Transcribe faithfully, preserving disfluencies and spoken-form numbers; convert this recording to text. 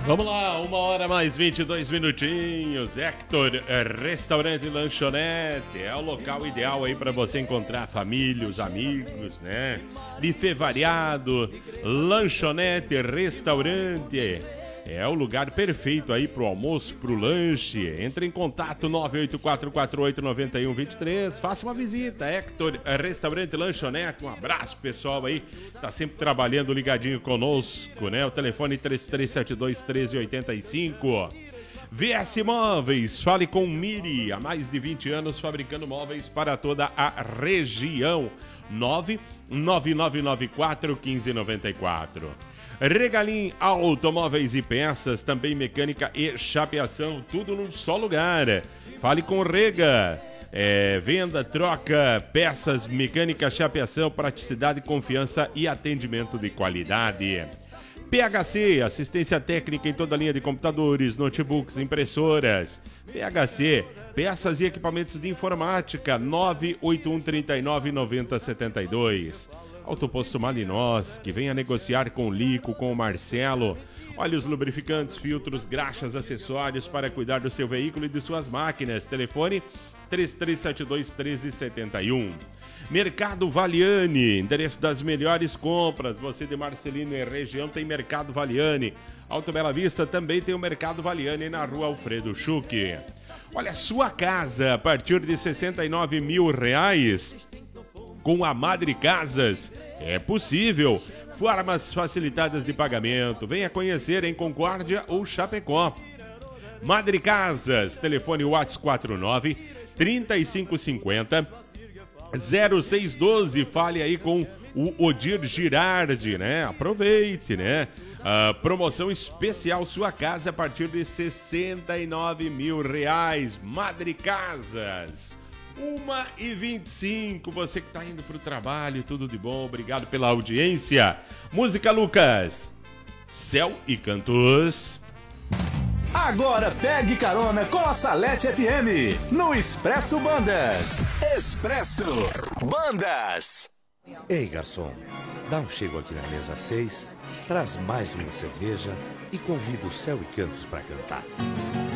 Vamos lá, uma hora mais vinte e dois minutinhos. Hector Restaurante e Lanchonete é o local ideal aí para você encontrar família, os amigos, né? Buffet variado, lanchonete, restaurante. É o lugar perfeito aí pro almoço, pro lanche. Entre em contato nove oito quatro quatro oito nove um dois três. Faça uma visita. Hector Restaurante e Lanchonete. Um abraço, pessoal aí. Tá sempre trabalhando ligadinho conosco, né? O telefone três três sete dois, um três oito cinco. V S Móveis. Fale com Miri. Há mais de vinte anos fabricando móveis para toda a região. nove nove nove nove quatro um cinco nove quatro. Regalim Automóveis e Peças, também mecânica e chapeação, tudo num só lugar. Fale com Rega. É, venda, troca, peças, mecânica, chapeação, praticidade, confiança e atendimento de qualidade. P H C, assistência técnica em toda a linha de computadores, notebooks, impressoras. P H C, peças e equipamentos de informática, nove oito um três nove nove zero sete dois. Autoposto Malinós, que venha negociar com o Lico, com o Marcelo. Óleos lubrificantes, filtros, graxas, acessórios para cuidar do seu veículo e de suas máquinas. Telefone três três sete dois, um três sete um. Mercado Valiani, endereço das melhores compras. Você de Marcelino e região tem Mercado Valiani. Alto Bela Vista também tem o Mercado Valiani na rua Alfredo Schuch. Olha, sua casa a partir de sessenta e nove mil reais. Com a Madre Casas, é possível. Formas facilitadas de pagamento. Venha conhecer em Concórdia ou Chapecó. Madre Casas, telefone WhatsApp quatro nove, três cinco cinco zero, zero seis um dois. Fale aí com o Odir Girardi, né? Aproveite, né? Uh, promoção especial, sua casa a partir de sessenta e nove mil reais. Madre Casas. uma e vinte e cinco, você que tá indo pro trabalho, tudo de bom, obrigado pela audiência. Música, Lucas. Céu e Cantos. Agora pegue carona com a Salete F M, no Expresso Bandas. Expresso Bandas. Ei, garçom, dá um chego aqui na mesa seis, traz mais uma cerveja e convida o Céu e Cantos pra cantar.